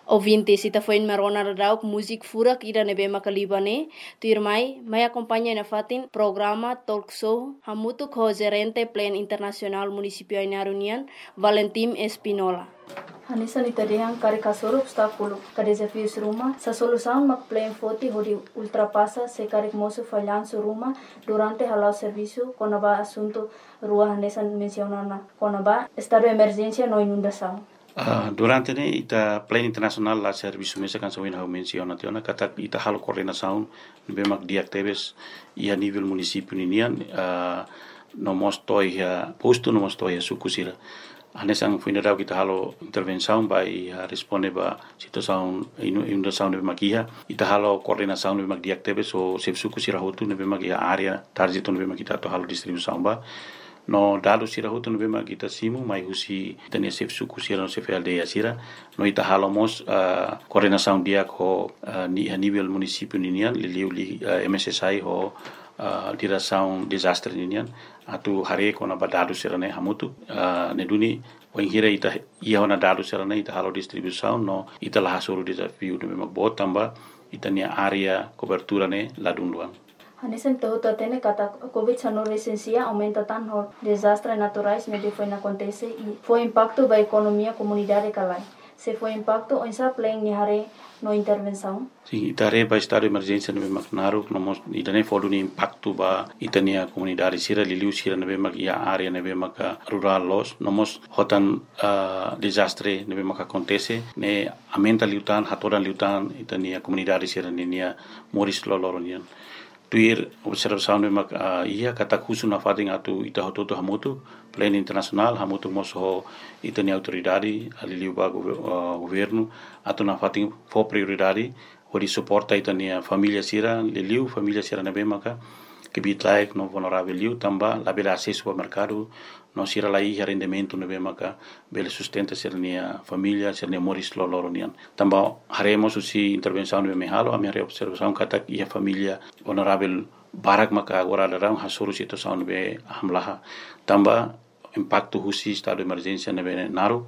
Ouvintes, ita foi marona radau música furak ira nebe makalibane, tu irmai, mai acompanha na fatin programa talk show hamutu ko gerente plan internacional municipio Ainara União, Valentim Espinola. Hanisa ni tadehang kare kasoro obstáculo, ka desafios ruma, sa solução mak plan foti hodi ultrapassa se kare moço falhanço ruma durante halau serviço konaba assunto rua hanesa mencionana konaba estado de emergência no inundação. Durante ne ita plan internacional la serviço mesa kan sawin hau menciona tiona kata ita halo coordenação bemak diactebes ia nível município ninian no mostoi ya posto no mostoi ya sukusira anesang funerau kita halo intervenção vai responde ba situação inundação de makia ita halo coordenação de bemak diactebes o sep sukusira hotu ne bemak ya area target no bemak kita to halo distribuição ba no dado sira hotu no bema kita simu mai husi tania sef suku sira no sef aldeia sira no ita halomos coordenação dia ko ni a nível município ninian li MSSI ho direção desastre ninian atu hare ko na badado sira ne hamutu ne duni wengira ita ia na dado sira ne ita halo distribuição no ita la hasuru desafio no bema botamba ita nia area cobertura ne ladunduan. Hanesan tahu tatene kata COVID-19 recensia aumenta tanto desastres naturais onde foi acontece e foi impacto da economia comunidade calai. Se foi impacto onsa plan ni hare no intervenção. Sim, itare ba estado de emergência no bemak naru no mos idane fodu ni impacto ba itania comunidade sira liliu sira no bemak ia area no bemak rural los no mos hotan desastre no bemak acontece ne aumenta liutan hatoran liutan itania comunidade sira nia moris loloronian. Tuir observação de mak ia kata khusu na fading atu ita hototo hamutu plan internacional hamutu moso itani autoridade ali ba governo atu na fading for prioridade hori suporta itani família sira liliu família sira na bemaka que bitlaik no vulnerável liu tamba la bela acesso ao mercado no sira la ia rendimento no bemaka bela sustenta sernia família sernia moris loloronian tamba haremos usi intervenção no mehalo a minha observação kata ia família vulnerável barak maka agora darão hasuru situação be hamlaha tamba impacto husi estado de emergência no naru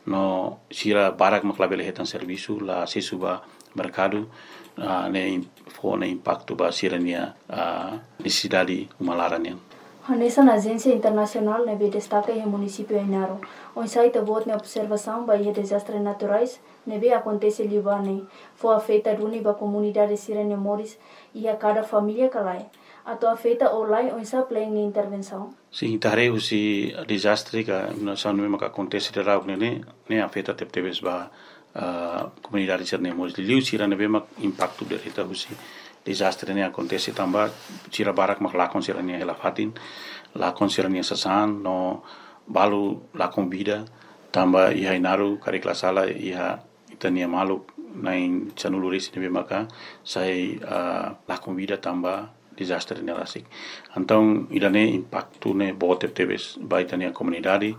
no sira barak makla bela hetan serviço la acesso ba mercado ne fone impacto ba sirania necessidade umalaranian. Hanesa na agência internacional nebe destaca em município Ainara. On site vote na observação ba desastres naturais nebe acontece libane. Foi afeta duni ba comunidade sirene moris e a cada família calai. Ato afeta online on sa plan ni intervenção. Sim, tare usi desastre ka na sanu me ka acontece de rau ne afeta teptebes ba comunidade sirene moris liu sira nebe mak impacto de reta usi desastre ne acontece tamba sira barak mak lakon sira ne helafatin lakon sira ne sasan no balu lakon vida tamba ia inaru kare klasala ia itania malu nain chanuluris nebe maka sai lakon vida tamba desastre ne rasik então irane impacto ne bote tebes baitania comunidade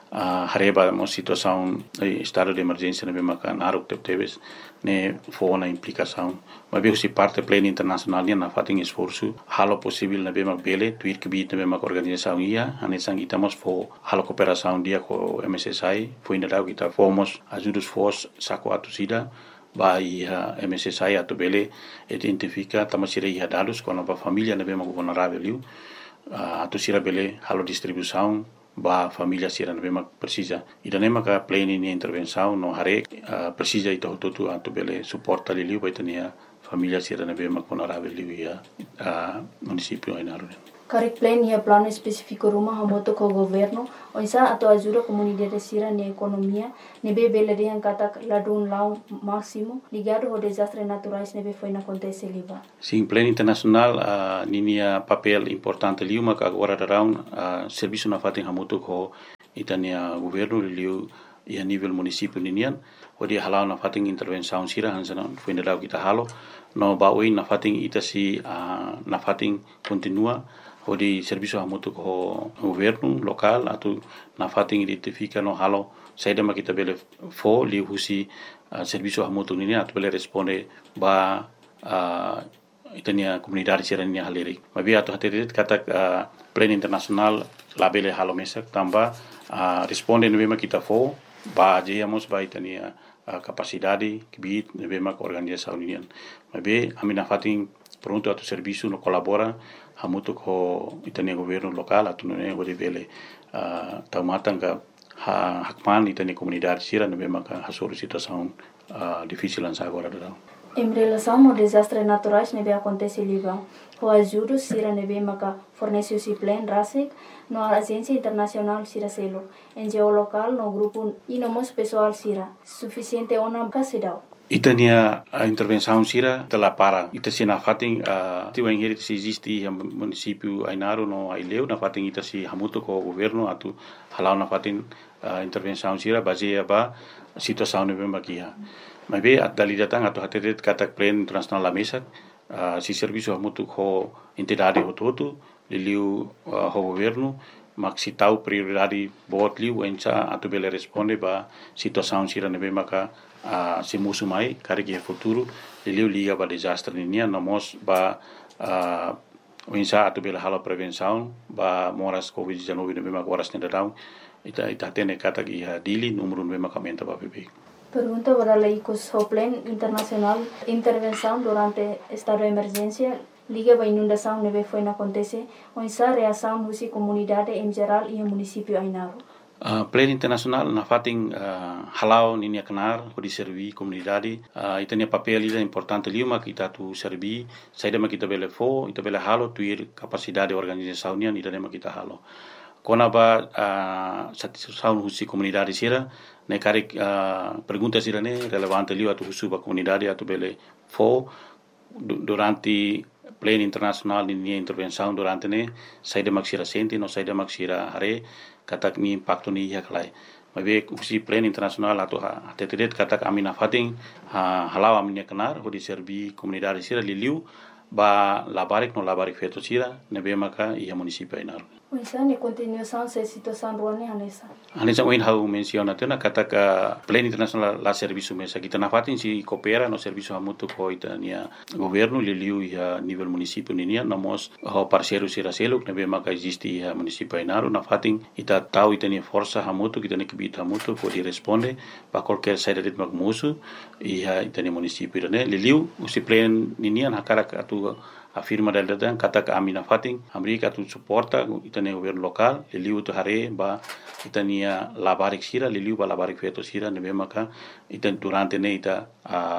hareba uma situação estado de emergência nebe maka naruk tebes ne fona implicação mas bem se parte plena internacional na fating esforço halo possível nebe mak bele tuir que bit nebe mak organização ia anesang itamos fo halo cooperação dia com MSSI foi ainda kita fomos ajudos fos saco atusida vai MSSI atu bele identifica tamasira ia dados com a família nebe mak vulnerável liu atusira bele halo distribuição ba família sira nebe mak precisa idane maka plena ni intervenção no hare precisa ito tutu atu bele suporta liu vai tenia família sira nebe mak vulnerável liu ia município Ainara. Karik plan ia plano específico rumah hamoto ko governo onsa atau ajuda comunidade sira ni economia nebe bele yang kata ladun lau máximo ligado ao desastre naturais nebe foi na acontece liba. Sim, plano internacional ninia papel importante liu mak agora darão serviço na fatin hamoto ko itania governo liu ia nível município ninian odi halau na fatin intervenção sira hansana foi na kita halo no baoi na fatin itasi na fatin continua odi serviço hamoto ko governo local atu na fatin identifica no halo saída makita bele fo li husi serviço hamoto ninian atu bele responde ba itania comunidade sirania haleri mabia atu haterit kata plan internacional labele halo mesak tamba responde no bema kita fo ba jeyamos ba itania capacidade que bit nebe mak organização unian. Mas be amina fatin pronto atu serviço no colabora hamutu ko itania governo local atu ne gode bele taumatan ka hakman itania comunidade sira nebe mak hasoro situação difícil lançar agora do. Em relação aos desastres naturais que acontecem em Líbano, o ajuda Sira nebe maka fornece o plan RASIC no agência internacional Sira Selo, NGO local no grupo e no mos pessoal Sira, suficiente ona casidao. Itania a intervenção Sira telah para ita sina fating tiwa ingeri se existe município Ainaro no Aileu na fating ita si hamuto ko governo atu halau na fating intervenção Sira baseia ba situação nebe makia. Mas be dali datang atau hatetet katak plan internasional la mesa si serviço hamutu ho entidade hototu liliu ho governo maksi tau prioridade bot liu encha atu bele responde ba situação sira nebe maka se musu mai kare ke futuro liliu liga ba desastre ninia nomos ba encha atu bele halo prevenção ba moras covid-19 nebe maka waras nedau ita tene katak iha dili número nebe maka menta ba bebe. Pergunta para la Plan Internacional Intervenção durante estado de emergência liga a inundação neve foi na acontece onde a reação da comunidade em geral e o município Ainaro. Plan Internacional na fating halau ninia kenar di servi comunidade itania papel ida importante liuma kita tu servi saida ma kita bele fo ita bele halo tuir capacidade organização nia ida ma kita halo kona ba satisfação husi comunidade sira ne karik pergunta sira ne relevante liu atu husu ba comunidade atu bele fo durante Plan Internacional ni intervenção durante ne saida maksira senti no saida maksira hare katak ni impacto ni ya kalai mabe usi Plan Internacional atu atetet katak amina fating halau amina kenar ho di servi comunidade sira liliu ba labarik no labarik feto sira nebe maka ia município Ainaro. Oisa ne continuação se situação ruane Hanesa. Hanesa oin hau menciona tena kata ka Plan Internacional la serviço mesa kita na fatin si coopera no serviço hamutu ko itania governo liliu ia nível município ninia nomos ho parceiro sira selo nebe maka existe ia município Ainaro na fatin ita tau itania força hamutu kita ne kibita hamutu ko di responde ba qualquer saída de magmusu ia itania município ne liliu usi plan ninia na cara atu afirma del datang kata ka amina fating Amerika tu suporta itania governo local liliu tu hare ba itania labarik sira liliu ba labarik feto sira nebe maka itan durante ne ita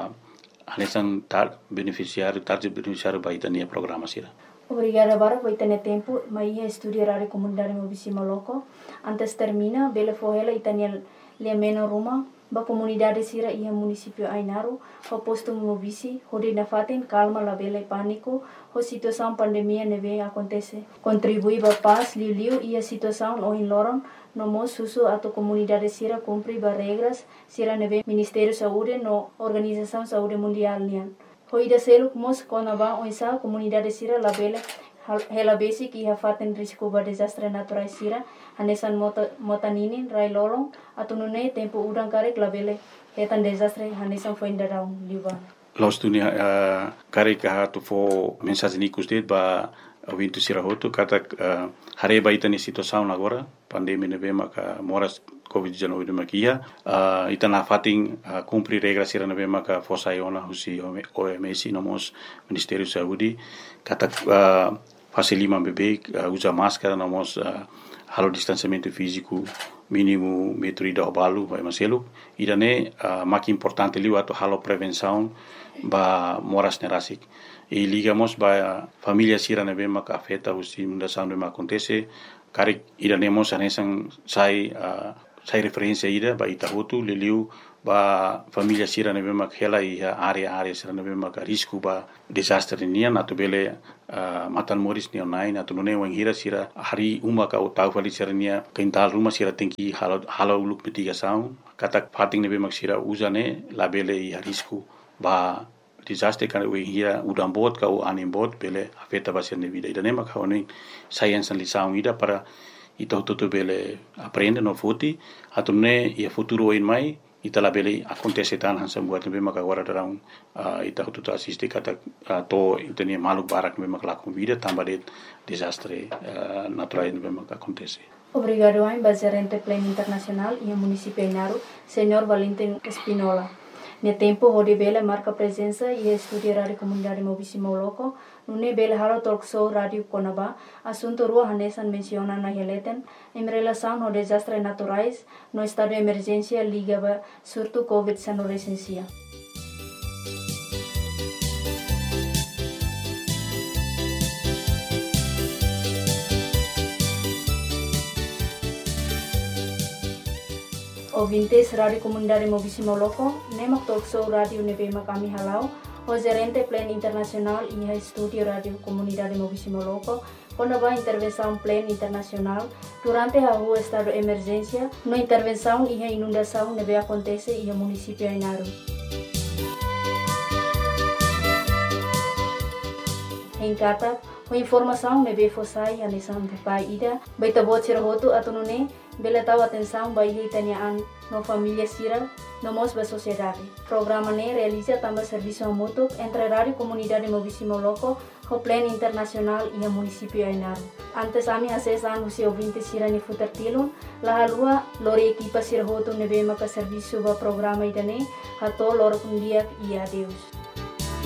anesan tar beneficiário ba itania programa sira. Obrigada para por ter tempo, mas ia estudar a comunidade mobisima loco. Antes termina, bele fohela itania le meno Roma, ba comunidade sira ia município Ainaro, ho posto mobisi, ho de nafaten calma la bele pânico, ho situação pandemia neve acontece. Contribui ba paz liu ia situação o in loron, no mos susu ato comunidade sira cumpri ba regras sira neve Ministério Saúde no Organização Saúde Mundial nian. Ho ida seluk mos konaba oisa comunidade sira la bele hela basic ia faten risco ba desastre natural sira hanesan motaninin rai lolong atau nune tempo udang karek labele hetan desastre hanesan foi indarau liban los dunia karek ha tu fo mensagem ni kustet ba wintu sira hotu kata hare ba itani situação agora pandemia neve maka moras covid-19 makia itana fating cumprir regras sira neve maka fosa iona husi OMS nomos Ministério Saúde kata facilima bebê usa máscara nomos halo distanciamento físico mínimo metro ida obalu vai maselo idane mak importante liu ato halo prevenção ba moras nerasik e ligamos ba família sira neve maka afeta usi inundação neve acontece karik idanemos anesan sai referência ida ba itahutu liliu ba família sira neve mak hela ia area sira neve mak risco ba desastre nian atu bele matan moris ni online atu none wang hira sira hari uma ka utau fali sira nia kental rumah sira tengki halo uluk mitigação katak fating neve mak sira uzane la bele ia risco ba desastre kan we hira udam bot ka u anim bot bele afeta ba sira vida ida nema ka oni science and lição ida para ita toto bele aprende no futi atu ne ia futuro in mai ita la bele acontece tan hansa buat nebe maka agora darão ita toto assiste kata to itania maluk barak nebe maka la vida tamba de desastre natural nebe maka acontece. Obrigado a gerente Plan Internacional e a município Inaru, Senhor Valentim Espinola. No tempo, onde Bela marca presença e estudia rádio comunidade Mobisimo Loco, no Bela Halo Talk Show Rádio Conaba, assunto rua Hanesan menciona na releten, em relação ao desastres naturais, no estado de emergência ligava surto Covid-19 licencia. Ouvintes Rádio Comunidade Mobisimo Loco, Nemak Talk Show Rádio Nebema kami halau, o gerente Plan Internacional e a estúdio Rádio Comunidade Mobisimo Loco, quando a intervenção Plan Internacional, durante a rua estado de emergência, na intervenção e a inundação neve acontece e o município Inaru. Em Kata, a informação neve fossai a nisan de pai ida, baita bot sirahoto atunune, bela tahu atenção bayi tanyaan no família sira no mos ba sociedade. Programa ne realiza também serviço mútuo entre Rádio Comunidade Mobisimo Loco, o Plan Internacional e o município Inaru. Antes ami acesan usi ouvinte sira ni futertilun, la halua lori equipa sira hoto nebe maka serviço ba programa idane, hato lor kundiak e adeus.